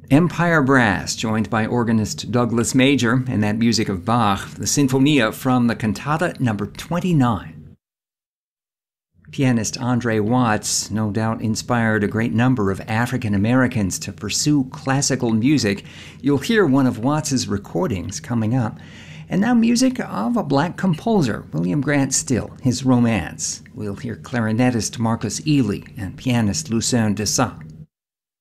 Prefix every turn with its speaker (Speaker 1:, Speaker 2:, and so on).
Speaker 1: Empire Brass, joined by organist Douglas Major, and that music of Bach, the Sinfonia from the Cantata number 29. Pianist Andre Watts no doubt inspired a great number of African Americans to pursue classical music. You'll hear one of Watts's recordings coming up. And now music of a black composer, William Grant Still, his Romance. We'll hear clarinetist Marcus Ealey and pianist Lucerne Dessau.